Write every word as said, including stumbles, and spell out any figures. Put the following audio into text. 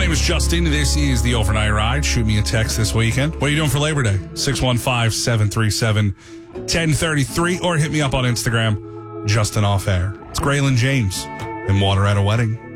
name is Justin. This is the Overnight Ride. Shoot me a text this weekend. What are you doing for Labor Day? six one five, seven three seven, one zero three three or hit me up on Instagram, Justin Off Air. It's Graylin James and Water at a Wedding.